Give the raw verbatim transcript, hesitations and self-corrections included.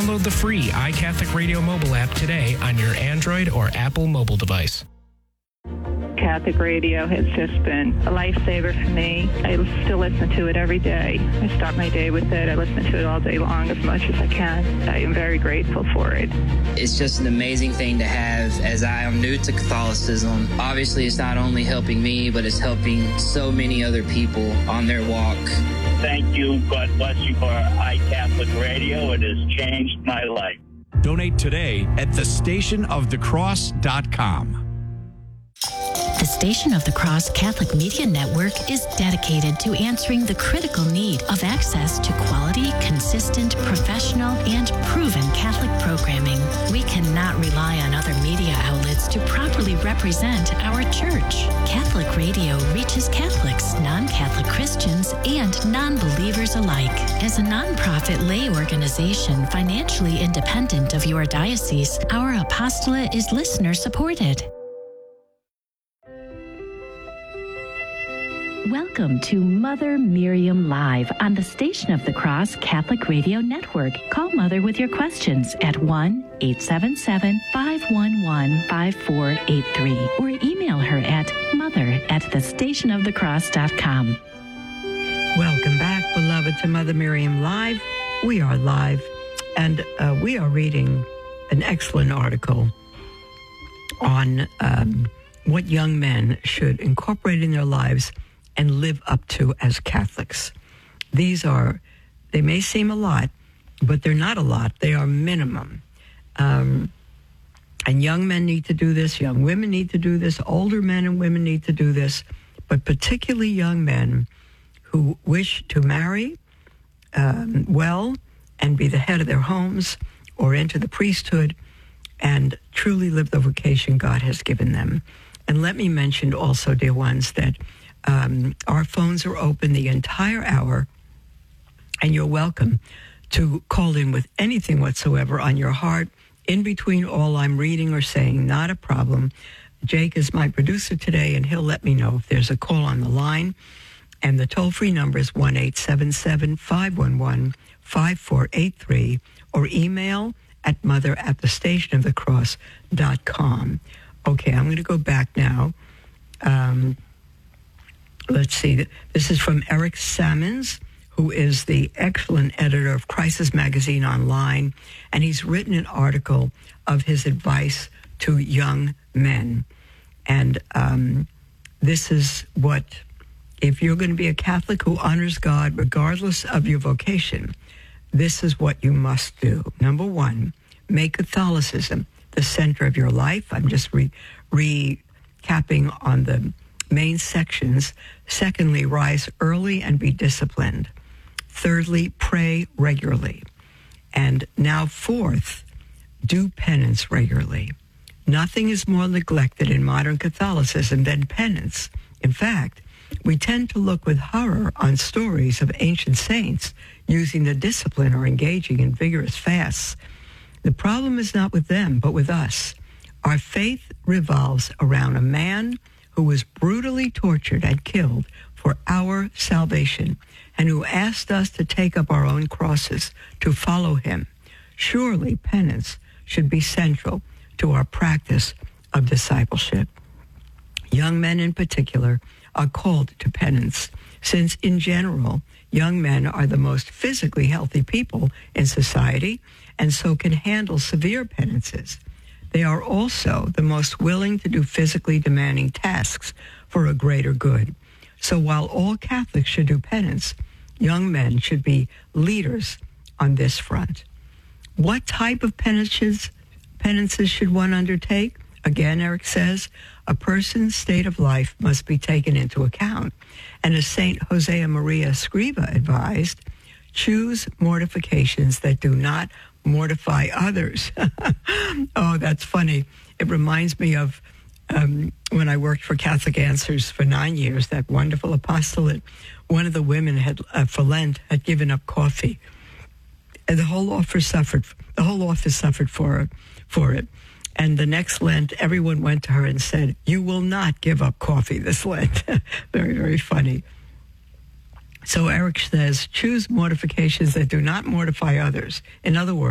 Download the free iCatholic Radio mobile app today on your Android or Apple mobile device. Catholic radio has just been a lifesaver for me. I still listen to it every day. I start my day with it. I listen to it all day long as much as I can. I am very grateful for it. It's just an amazing thing to have as I am new to Catholicism. Obviously, it's not only helping me, but it's helping so many other people on their walk. Thank you. God bless you for iCatholic Radio. It has changed my life. Donate today at the station of the cross dot com. The Station of the Cross Catholic Media Network is dedicated to answering the critical need of access to quality, consistent, professional, and proven Catholic programming. We cannot rely on other media outlets to properly represent our church. Catholic radio reaches Catholics, non-Catholic Christians, and non-believers alike. As a nonprofit lay organization financially independent of your diocese, our apostolate is listener-supported. Welcome to Mother Miriam Live on the Station of the Cross Catholic Radio Network. Call Mother with your questions at one eight seven seven, five one one, five four eight three or email her at mother at the station of the cross dot com. Welcome back, beloved, to Mother Miriam Live. We are live, and uh, we are reading an excellent article on um, what young men should incorporate in their lives and live up to as Catholics. These are, they may seem a lot, but they're not a lot. They are minimum. Um, and young men need to do this. Young women need to do this. Older men and women need to do this. But particularly young men who wish to marry um, well and be the head of their homes or enter the priesthood and truly live the vocation God has given them. And let me mention also, dear ones, that Um, our phones are open the entire hour, and you're welcome to call in with anything whatsoever on your heart in between all I'm reading or saying. Not a problem. Jake is my producer today, and he'll let me know if there's a call on the line. And the toll-free number is one eight seven seven, five one one, five four eight three or email at mother at the station of the cross dot com. Okay, I'm going to go back now. Um... Let's see. This is from Eric Sammons, who is the excellent editor of Crisis Magazine Online, and he's written an article of his advice to young men. And um, this is what, if you're going to be a Catholic who honors God regardless of your vocation, this is what you must do. Number one, make Catholicism the center of your life. I'm just re- recapping on the main sections. Secondly, rise early and be disciplined. Thirdly, pray regularly. And now fourth, do penance regularly. Nothing is more neglected in modern Catholicism than penance. In fact, we tend to look with horror on stories of ancient saints using the discipline or engaging in vigorous fasts. The problem is not with them, but with us. Our faith revolves around a man who was brutally tortured and killed for our salvation, and who asked us to take up our own crosses to follow him. Surely penance should be central to our practice of discipleship. Young men in particular are called to penance, since in general, young men are the most physically healthy people in society, and so can handle severe penances. They are also the most willing to do physically demanding tasks for a greater good. So while all Catholics should do penance, young men should be leaders on this front. What type of penances, penances should one undertake? Again, Eric says, a person's state of life must be taken into account. And as Saint José Maria Escriva advised, choose mortifications that do not mortify others. Oh, that's funny. It reminds me of um, when I worked for Catholic Answers for nine years, that wonderful apostolate. One of the women had, uh, for Lent, had given up coffee, and the whole office suffered. The whole office suffered for for it. And the next Lent, everyone went to her and said, "You will not give up coffee this Lent." Very, very funny. So Eric says, choose mortifications that do not mortify others. In other words,